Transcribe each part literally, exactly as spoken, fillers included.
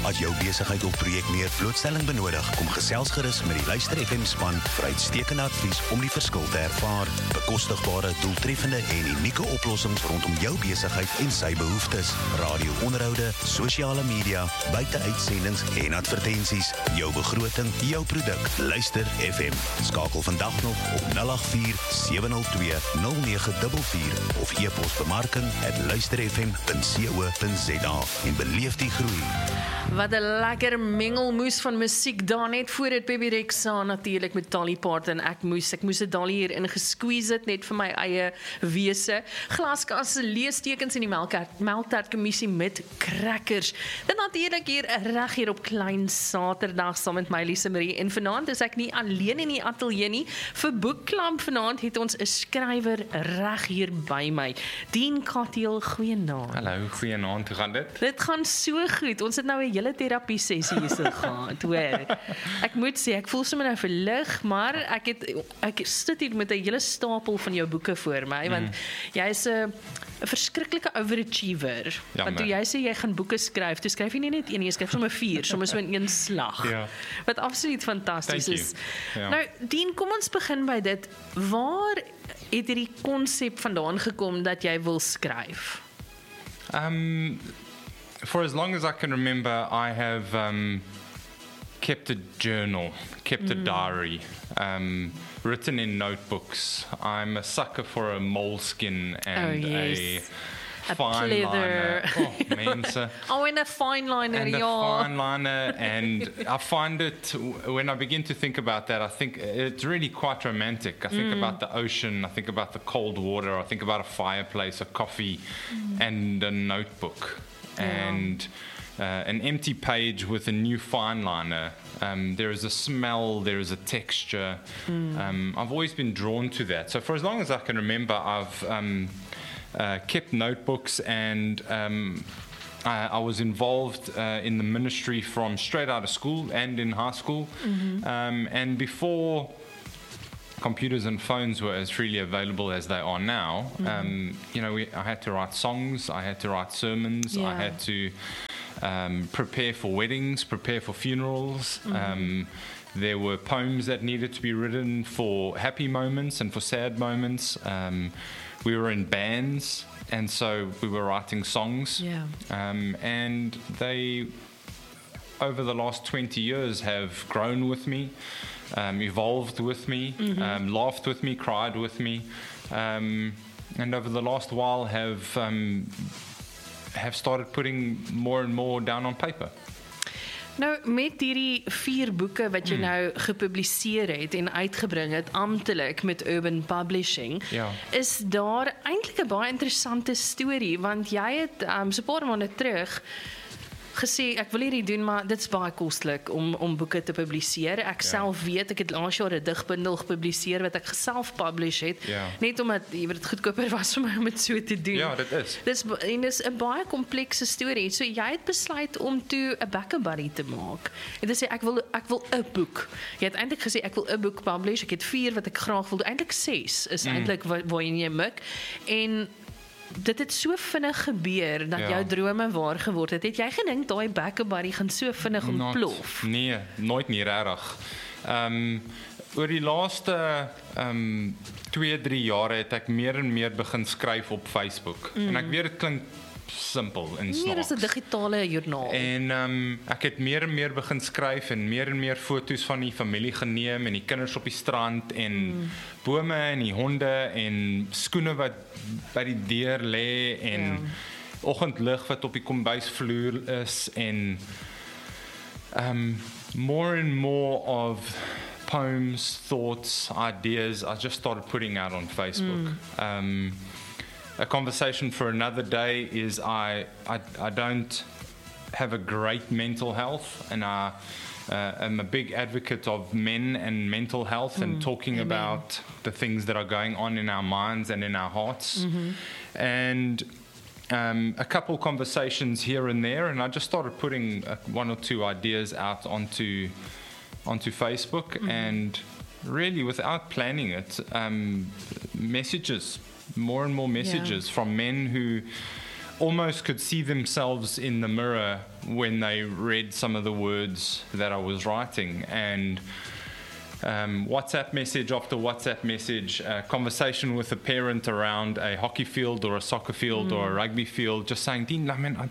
As jou besigheid of projek meer blootstelling benodig, kom gesels gerus met die Luister F M span vir uitstekende advies om die verskil te ervaar. Bekostigbare, doeltreffende en unieke oplossings rondom jou besigheid en sy behoeftes. Radio-onderhoude, sosiale media, buite-uitsendings en advertensies. Jou begroting, jou produk. Luister F M. Skakel vandag nog op nul agt vier sewe nul twee nul nege vier vier of e-pos bemarking at luisterfm punt co punt za en beleef die groei. Wat 'n lekker mengelmoes van musiek daar net voor dit Baby Rexha natuurlik met Dolly Parton. Ek moes ek moes dit daar hier in gesqueeze het net vir my eie wese. Glaskasse, leestekens en die melktert melktertkommissie met crackers. Dit natuurlik hier reg hier op Klein Saterdag saam met my Lise Marie. En vanaand is ek nie alleen in die ateljee nie. Vir Boekklamp vanaand het ons 'n skrywer reg hier by my. Dien Katiel, goeienaand. Hallo, goeienaand. Hoe gaan dit? Dit gaan so goed. Ons het nou 'n hele terapie sessie hier so gehad, hoor. Ek moet sê, ek voel sommer nou verlig, maar ek het ek sit hier met 'n hele stapel van jou boeke voor my, want mm. jy is 'n 'n verskriklike overachiever. Ja, want toe jy sê jy gaan boeke skryf, toe skryf jy nie net een, jy skryf sommer vier, sommer so in een slag. Ja. Wat absoluut fantasties is. Ja. Nou, Dien, kom ons begin by dit. Waar het hierdie konsep vandaan gekom dat jy wil skryf? Um For as long as I can remember, I have um, kept a journal, kept a mm. diary, um, written in notebooks. I'm a sucker for a moleskin and oh, yes. a, a fine pleather. liner. Oh, mense. Oh, and a fine liner, and ja. a fine liner, and I find it, when I begin to think about that, I think it's really quite romantic. I think mm. about the ocean, I think about the cold water, I think about a fireplace, a coffee, mm. and a notebook. Yeah. And uh, an empty page with a new fine liner. Um, there is a smell, there is a texture. Mm. Um, I've always been drawn to that. So for as long as I can remember, I've um, uh, kept notebooks, and um, I, I was involved uh, in the ministry from straight out of school and in high school. Mm-hmm. um, and before computers and phones were as freely available as they are now. Mm-hmm. Um, you know, we, I had to write songs, I had to write sermons, yeah. I had to um, prepare for weddings, prepare for funerals. Mm-hmm. Um, there were poems that needed to be written for happy moments and for sad moments. Um, we were in bands, and so we were writing songs. Yeah. Um, and they, over the last twenty years, have grown with me. Um, evolved with me, mm-hmm. um, laughed with me, cried with me, um, and over the last while have um, have started putting more and more down on paper. Nou, met hierdie vier boeke wat jy mm. nou gepubliseer het en uitgebring het, amptelik met Urban Publishing, ja. is daar eintlik 'n baie interessante storie, want jy het um, so 'n paar maande terug gesê, ek wil hierdie doen, maar dit is baie koslik om, om boeke te publiseer. Ek ja. self weet, ek het laas jaar 'n digbundel gepubliseer wat ek geself publish het, ja. net omdat jy weet dit goedkoper was vir my om dit so te doen. Ja, dit is. Dis en dis 'n baie komplekse storie. So jy het besluit om toe 'n backup buddy te maak. En dit sê ek wil ek wil 'n boek. Jy het eintlik gesê ek wil 'n boek publish. Ek het vier wat ek graag wil doen. Eintlik ses is mm. eintlik waar, waar jy mik. En dit het so vinnig gebeur dat ja. jou drome waar geword het. Het jy gedink daai backup buddy gaan so vinnig ontplof? Nee, nooit nie regtig. Ehm um, oor die laaste ehm um, twee, drie jare het ek meer en meer begin skryf op Facebook. Mm. En ek weet dit klink simpel en snaaks. Nee, dis 'n digitale joernaal. En um, ek het meer en meer begin skryf en meer en meer foto's van die familie geneem en die kinders op die strand en mm. bome en die honde en skoene wat by die deur lê en yeah. oggendlig wat op die kombuisvloer is en um, more and more of poems, thoughts, ideas I just started putting out on Facebook. Mm. Um, A conversation for another day is I, I, I don't have a great mental health, and I uh, am a big advocate of men and mental health mm, and talking amen. about the things that are going on in our minds and in our hearts. Mm-hmm. And um, a couple conversations here and there, and I just started putting uh, one or two ideas out onto onto Facebook, mm-hmm. and really without planning it, um, messages. More and more messages yeah. from men who almost could see themselves in the mirror when they read some of the words that I was writing. And Um, WhatsApp message after WhatsApp message, a conversation with a parent around a hockey field or a soccer field mm. or a rugby field, just saying, Dean, I mean, I,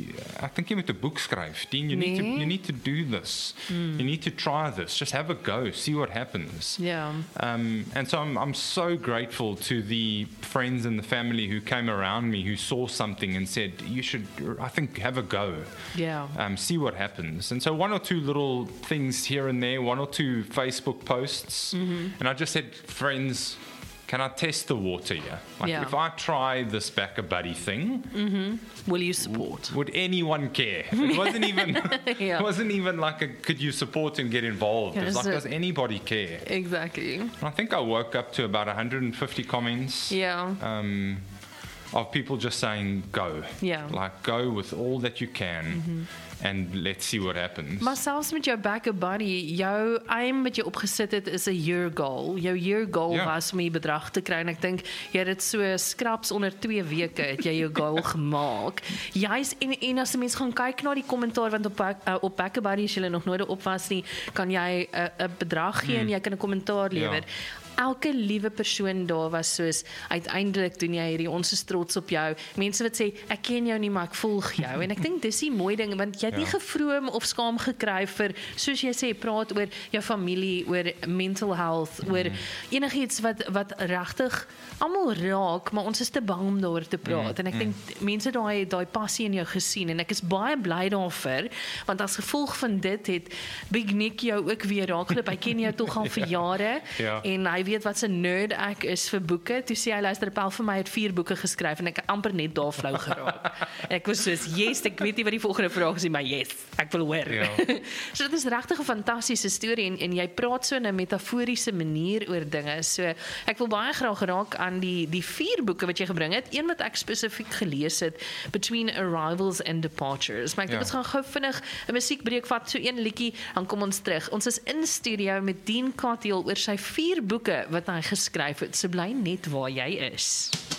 I think you need to book schrijf. Dean, you, nee. need to, you need to do this. Mm. You need to try this. Just have a go, see what happens. Yeah. Um, and so I'm, I'm so grateful to the friends and the family who came around me, who saw something and said, you should, I think, have a go. Yeah. Um, see what happens. And so one or two little things here and there, one or two Facebook posts, mm-hmm. and I just said, friends, can I test the water here? Like, yeah. if I try this Back a Buddy thing, mm-hmm. will you support? W- would anyone care? It wasn't even, yeah. it wasn't even like, a, could you support and get involved? Yeah, it was like, a, does anybody care? Exactly. And I think I woke up to about one hundred fifty comments. Yeah. Um, of people just saying, go. Yeah. Like, go with all that you can. Mm-hmm. And let's see what happens. Maar selfs met jou Back a Buddy, jou aim wat jy opgesit het is 'n year goal. Jou year goal ja. was om die bedrag te kry en ek dink jy het dit so skraps onder twee weke het jy jou goal gemaak. Jy's en en as 'n mens gaan kyk na die kommentaar want op uh, op Back a Buddy as jy nog nooit op was nie, kan jy 'n uh, bedrag gee mm. en jy kan 'n kommentaar lewer. Ja. Elke liewe persoon daar was soos, uiteindelik doen jy hierdie, ons is trots op jou. Mense wat sê, ek ken jou nie, maar ek volg jou. En ek dink dis die mooi ding, want jy het ja. nie gevroom of skaam gekry vir, soos jy sê, praat oor jou familie, oor mental health, mm. oor enigiets wat, wat regtig almal raak, maar ons is te bang om daaroor te praat. Mm. En ek dink, mense daai daai passie in jou gesien, en ek is baie bly daarvoor, want as gevolg van dit het Big Nick jou ook weer raakgeloop. Hy ken jou tog al vir jare, ja. en hy weet wat 'n nerd ek is vir boeke. Toe sê hy, luister, Pel vir my het vier boeke geskryf en ek het amper net daar flou geraak. Ek was soos, yes, ek weet nie wat die volgende vraag is nie, maar yes, ek wil hoor. Ja. So dit is regtig 'n fantastiese storie en, en jy praat so in 'n metaforiese manier oor dinge. So ek wil baie graag raak aan die die vier boeke wat jy gebring het. Een wat ek spesifiek gelees het, Between Arrivals and Departures. Maar ek dink ja. ons gaan gou vinnig 'n musiekbreek vat, so een liedjie, dan kom ons terug. Ons is in studio met Dean Katiel oor sy vier boeke wat hy geskryf het. So bly net waar jy is.